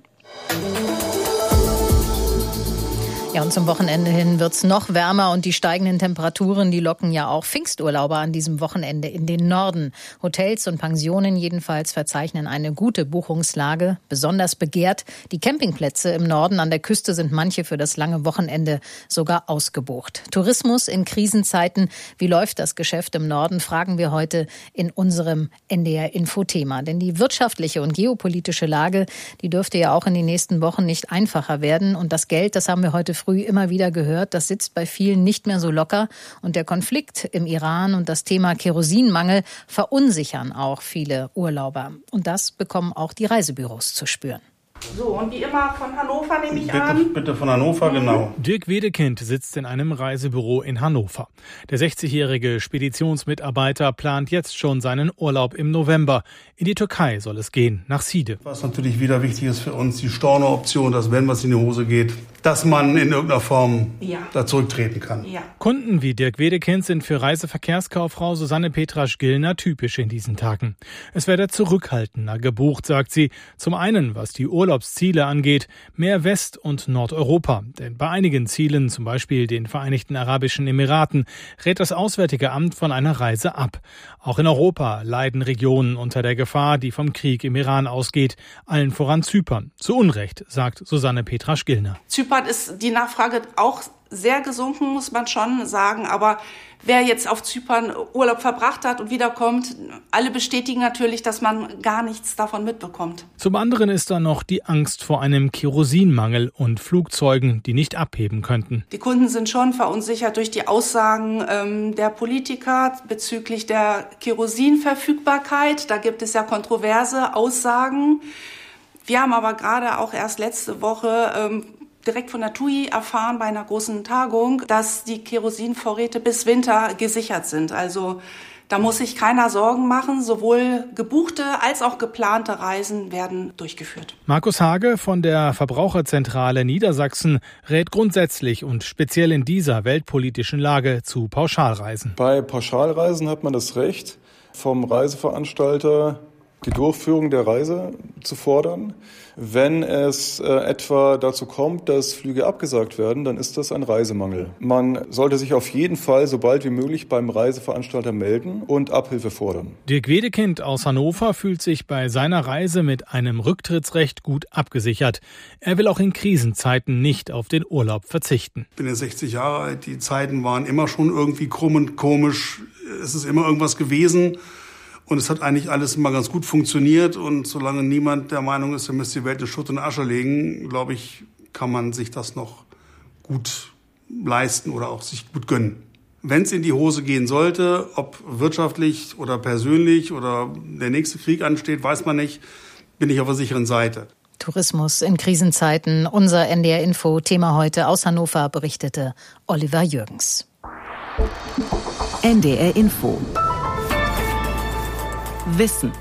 Ja, und zum Wochenende hin wird's noch wärmer und die steigenden Temperaturen, die locken ja auch Pfingsturlauber an diesem Wochenende in den Norden. Hotels und Pensionen jedenfalls verzeichnen eine gute Buchungslage, besonders begehrt. Die Campingplätze im Norden an der Küste sind manche für das lange Wochenende sogar ausgebucht. Tourismus in Krisenzeiten, wie läuft das Geschäft im Norden, fragen wir heute in unserem NDR-Info-Thema. Denn die wirtschaftliche und geopolitische Lage, die dürfte ja auch in den nächsten Wochen nicht einfacher werden. Und das Geld, das haben wir heute früh immer wieder gehört, das sitzt bei vielen nicht mehr so locker. Und der Konflikt im Iran und das Thema Kerosinmangel verunsichern auch viele Urlauber. Und das bekommen auch die Reisebüros zu spüren. So, und wie immer von Hannover nehme ich an. Bitte von Hannover, genau. Dirk Wedekind sitzt in einem Reisebüro in Hannover. Der 60-jährige Speditionsmitarbeiter plant jetzt schon seinen Urlaub im November. In die Türkei soll es gehen, nach Side. Was natürlich wieder wichtig ist für uns, die Storno-Option, dass wenn was in die Hose geht, dass man in irgendeiner Form da zurücktreten kann. Ja. Kunden wie Dirk Wedekind sind für Reiseverkehrskauffrau Susanne Petrasch-Gillner typisch in diesen Tagen. Es werde zurückhaltender gebucht, sagt sie. Zum einen, was die Urlaubsziele angeht, mehr West- und Nordeuropa. Denn bei einigen Zielen, zum Beispiel den Vereinigten Arabischen Emiraten, rät das Auswärtige Amt von einer Reise ab. Auch in Europa leiden Regionen unter der Gefahr, die vom Krieg im Iran ausgeht, allen voran Zypern. Zu Unrecht, sagt Susanne Petrasch-Gillner. Zypern ist die Nachfrage auch sehr gesunken, muss man schon sagen. Aber wer jetzt auf Zypern Urlaub verbracht hat und wiederkommt, alle bestätigen natürlich, dass man gar nichts davon mitbekommt. Zum anderen ist da noch die Angst vor einem Kerosinmangel und Flugzeugen, die nicht abheben könnten. Die Kunden sind schon verunsichert durch die Aussagen der Politiker bezüglich der Kerosinverfügbarkeit. Da gibt es ja kontroverse Aussagen. Wir haben aber gerade auch erst letzte Woche direkt von der TUI erfahren bei einer großen Tagung, dass die Kerosinvorräte bis Winter gesichert sind. Also da muss sich keiner Sorgen machen. Sowohl gebuchte als auch geplante Reisen werden durchgeführt. Markus Hage von der Verbraucherzentrale Niedersachsen rät grundsätzlich und speziell in dieser weltpolitischen Lage zu Pauschalreisen. Bei Pauschalreisen hat man das Recht, vom Reiseveranstalter die Durchführung der Reise zu fordern. Wenn es etwa dazu kommt, dass Flüge abgesagt werden, dann ist das ein Reisemangel. Man sollte sich auf jeden Fall so bald wie möglich beim Reiseveranstalter melden und Abhilfe fordern. Dirk Wedekind aus Hannover fühlt sich bei seiner Reise mit einem Rücktrittsrecht gut abgesichert. Er will auch in Krisenzeiten nicht auf den Urlaub verzichten. Ich bin ja 60 Jahre alt, die Zeiten waren immer schon irgendwie krumm und komisch. Es ist immer irgendwas gewesen. Und es hat eigentlich alles immer ganz gut funktioniert. Und solange niemand der Meinung ist, er müsste die Welt in Schutt und Asche legen, glaube ich, kann man sich das noch gut leisten oder auch sich gut gönnen. Wenn es in die Hose gehen sollte, ob wirtschaftlich oder persönlich oder der nächste Krieg ansteht, weiß man nicht, bin ich auf der sicheren Seite. Tourismus in Krisenzeiten. Unser NDR-Info-Thema heute aus Hannover, berichtete Oliver Jürgens. NDR-Info. Wissen.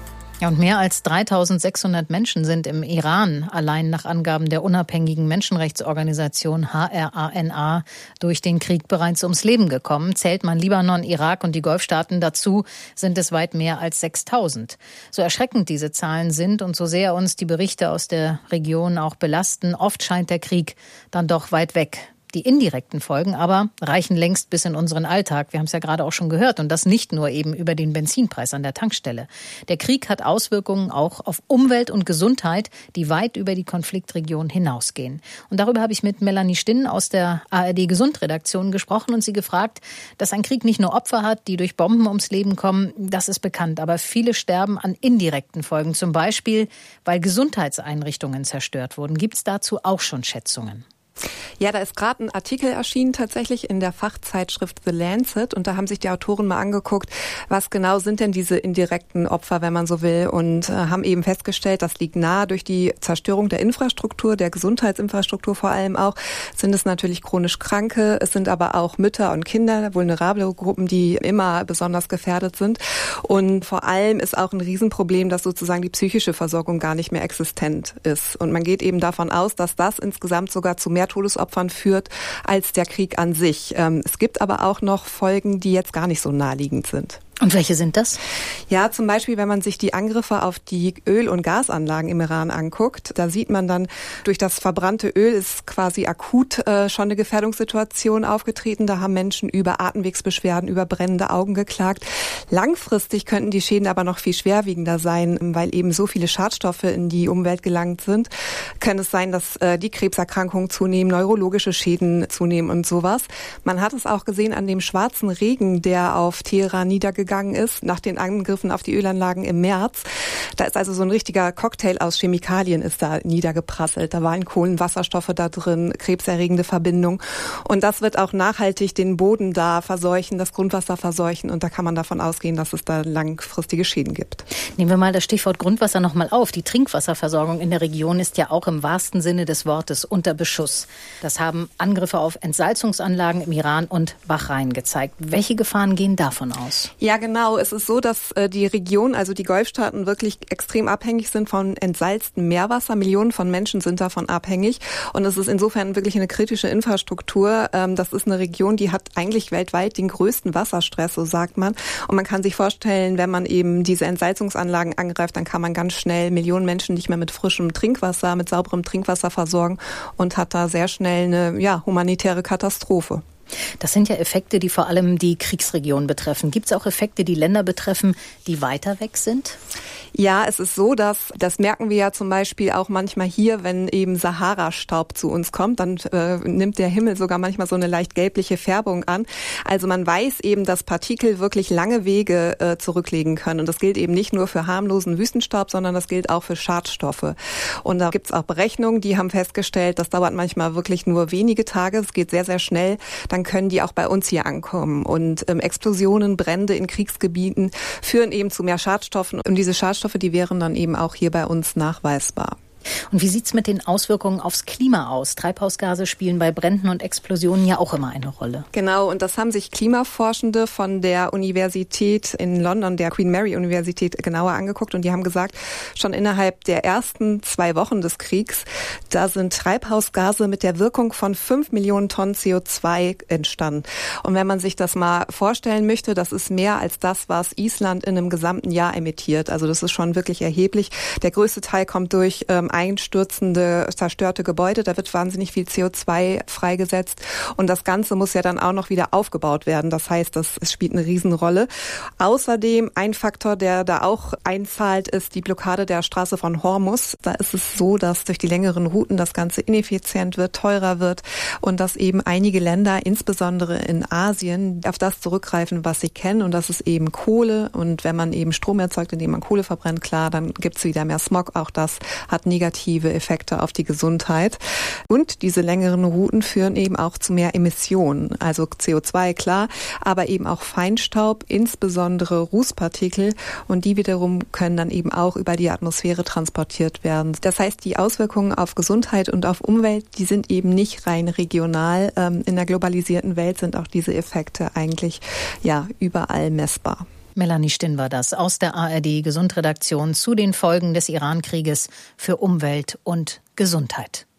Ja, und mehr als 3.600 Menschen sind im Iran allein nach Angaben der unabhängigen Menschenrechtsorganisation HRANA durch den Krieg bereits ums Leben gekommen. Zählt man Libanon, Irak und die Golfstaaten dazu, sind es weit mehr als 6.000. So erschreckend diese Zahlen sind und so sehr uns die Berichte aus der Region auch belasten, oft scheint der Krieg dann doch weit weg. Die indirekten Folgen aber reichen längst bis in unseren Alltag. Wir haben es ja gerade auch schon gehört. Und das nicht nur eben über den Benzinpreis an der Tankstelle. Der Krieg hat Auswirkungen auch auf Umwelt und Gesundheit, die weit über die Konfliktregion hinausgehen. Und darüber habe ich mit Melanie Stinn aus der ARD-Gesundredaktion gesprochen und sie gefragt, dass ein Krieg nicht nur Opfer hat, die durch Bomben ums Leben kommen, das ist bekannt. Aber viele sterben an indirekten Folgen. Zum Beispiel, weil Gesundheitseinrichtungen zerstört wurden. Gibt es dazu auch schon Schätzungen? Ja, da ist gerade ein Artikel erschienen tatsächlich in der Fachzeitschrift The Lancet und da haben sich die Autoren mal angeguckt, was genau sind denn diese indirekten Opfer, wenn man so will, und haben eben festgestellt, das liegt nahe durch die Zerstörung der Infrastruktur, der Gesundheitsinfrastruktur vor allem auch, sind es natürlich chronisch Kranke, es sind aber auch Mütter und Kinder, vulnerable Gruppen, die immer besonders gefährdet sind und vor allem ist auch ein Riesenproblem, dass sozusagen die psychische Versorgung gar nicht mehr existent ist und man geht eben davon aus, dass das insgesamt sogar zu mehr Todesopfern führt als der Krieg an sich. Es gibt aber auch noch Folgen, die jetzt gar nicht so naheliegend sind. Und welche sind das? Ja, zum Beispiel, wenn man sich die Angriffe auf die Öl- und Gasanlagen im Iran anguckt, da sieht man dann, durch das verbrannte Öl ist quasi akut schon eine Gefährdungssituation aufgetreten. Da haben Menschen über Atemwegsbeschwerden, über brennende Augen geklagt. Langfristig könnten die Schäden aber noch viel schwerwiegender sein, weil eben so viele Schadstoffe in die Umwelt gelangt sind. Kann es sein, dass die Krebserkrankungen zunehmen, neurologische Schäden zunehmen und sowas. Man hat es auch gesehen an dem schwarzen Regen, der auf Teheran niedergegangen ist, nach den Angriffen auf die Ölanlagen im März. Da ist also so ein richtiger Cocktail aus Chemikalien ist da niedergeprasselt. Da waren Kohlenwasserstoffe da drin, krebserregende Verbindungen. Und das wird auch nachhaltig den Boden da verseuchen, das Grundwasser verseuchen. Und da kann man davon ausgehen, dass es da langfristige Schäden gibt. Nehmen wir mal das Stichwort Grundwasser nochmal auf. Die Trinkwasserversorgung in der Region ist ja auch im wahrsten Sinne des Wortes unter Beschuss. Das haben Angriffe auf Entsalzungsanlagen im Iran und Bahrain gezeigt. Welche Gefahren gehen davon aus? Ja, genau. Es ist so, dass die Region, also die Golfstaaten, wirklich extrem abhängig sind von entsalztem Meerwasser. Millionen von Menschen sind davon abhängig. Und es ist insofern wirklich eine kritische Infrastruktur. Das ist eine Region, die hat eigentlich weltweit den größten Wasserstress, so sagt man. Und man kann sich vorstellen, wenn man eben diese Entsalzungsanlagen angreift, dann kann man ganz schnell Millionen Menschen nicht mehr mit frischem Trinkwasser, mit sauberem Trinkwasser versorgen und hat da sehr schnell eine humanitäre Katastrophe. Das sind ja Effekte, die vor allem die Kriegsregion betreffen. Gibt es auch Effekte, die Länder betreffen, die weiter weg sind? Ja, es ist so, das merken wir ja zum Beispiel auch manchmal hier, wenn eben Sahara-Staub zu uns kommt, dann nimmt der Himmel sogar manchmal so eine leicht gelbliche Färbung an. Also man weiß eben, dass Partikel wirklich lange Wege zurücklegen können. Und das gilt eben nicht nur für harmlosen Wüstenstaub, sondern das gilt auch für Schadstoffe. Und da gibt es auch Berechnungen, die haben festgestellt, das dauert manchmal wirklich nur wenige Tage, es geht sehr, sehr schnell. Dann können die auch bei uns hier ankommen. Und Explosionen, Brände in Kriegsgebieten führen eben zu mehr Schadstoffen. Und diese Schadstoffe, die wären dann eben auch hier bei uns nachweisbar. Und wie sieht's mit den Auswirkungen aufs Klima aus? Treibhausgase spielen bei Bränden und Explosionen ja auch immer eine Rolle. Genau, und das haben sich Klimaforschende von der Universität in London, der Queen Mary Universität, genauer angeguckt. Und die haben gesagt, schon innerhalb der ersten 2 Wochen des Kriegs, da sind Treibhausgase mit der Wirkung von 5 Millionen Tonnen CO2 entstanden. Und wenn man sich das mal vorstellen möchte, das ist mehr als das, was Island in einem gesamten Jahr emittiert. Also das ist schon wirklich erheblich. Der größte Teil kommt durch einstürzende, zerstörte Gebäude. Da wird wahnsinnig viel CO2 freigesetzt. Und das Ganze muss ja dann auch noch wieder aufgebaut werden. Das heißt, es spielt eine Riesenrolle. Außerdem ein Faktor, der da auch einzahlt, ist die Blockade der Straße von Hormuz. Da ist es so, dass durch die längeren Routen das Ganze ineffizient wird, teurer wird und dass eben einige Länder, insbesondere in Asien, auf das zurückgreifen, was sie kennen. Und das ist eben Kohle. Und wenn man eben Strom erzeugt, indem man Kohle verbrennt, klar, dann gibt es wieder mehr Smog. Auch das hat negative Effekte auf die Gesundheit. Und diese längeren Routen führen eben auch zu mehr Emissionen. Also CO2, klar, aber eben auch Feinstaub, insbesondere Rußpartikel. Und die wiederum können dann eben auch über die Atmosphäre transportiert werden. Das heißt, die Auswirkungen auf Gesundheit und auf Umwelt, die sind eben nicht rein regional. In der globalisierten Welt sind auch diese Effekte eigentlich überall messbar. Melanie Stinn war das aus der ARD Gesundredaktion zu den Folgen des Iran-Krieges für Umwelt und Gesundheit.